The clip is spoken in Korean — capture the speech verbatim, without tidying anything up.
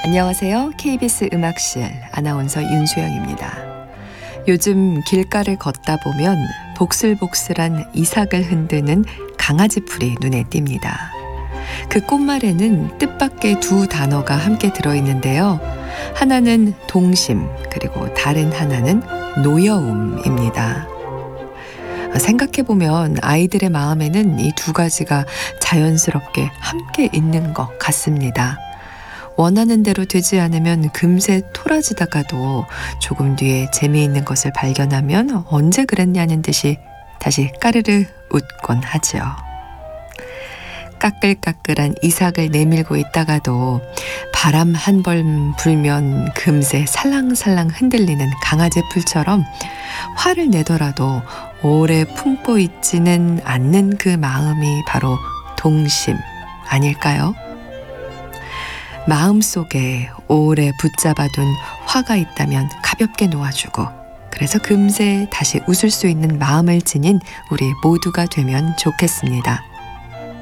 안녕하세요. 케이비에스 음악실 아나운서 윤수영입니다. 요즘 길가를 걷다 보면 복슬복슬한 이삭을 흔드는 강아지 풀이 눈에 띕니다. 그 꽃말에는 뜻밖의 두 단어가 함께 들어있는데요. 하나는 동심, 그리고 다른 하나는 노여움입니다. 생각해보면 아이들의 마음에는 이 두 가지가 자연스럽게 함께 있는 것 같습니다. 원하는 대로 되지 않으면 금세 토라지다가도 조금 뒤에 재미있는 것을 발견하면 언제 그랬냐는 듯이 다시 까르르 웃곤 하죠. 까끌까끌한 이삭을 내밀고 있다가도 바람 한 번 불면 금세 살랑살랑 흔들리는 강아지 풀처럼 화를 내더라도 오래 품고 있지는 않는 그 마음이 바로 동심 아닐까요? 마음속에 오래 붙잡아둔 화가 있다면 가볍게 놓아주고, 그래서 금세 다시 웃을 수 있는 마음을 지닌 우리 모두가 되면 좋겠습니다.